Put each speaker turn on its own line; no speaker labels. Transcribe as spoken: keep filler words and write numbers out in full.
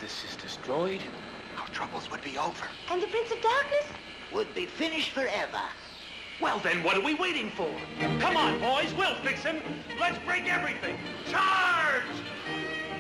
this is destroyed,
our troubles would be over.
And the Prince of Darkness?
Would be finished forever.
Well, then what are we waiting for? Come on, boys, we'll fix him. Let's break everything. Charge!